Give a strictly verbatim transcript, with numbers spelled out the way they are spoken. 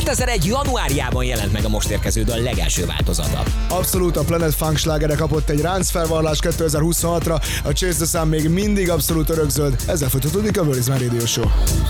kétezer-egy januárjában jelent meg a most érkező dal legelső változata. Abszolút, a Planet Funk slágere kapott egy ráncfelvarrás kétezer-huszonhatra, a Chase the Sun még mindig abszolút örökzöld, ezzel folytatódik a Where is My Radio Show.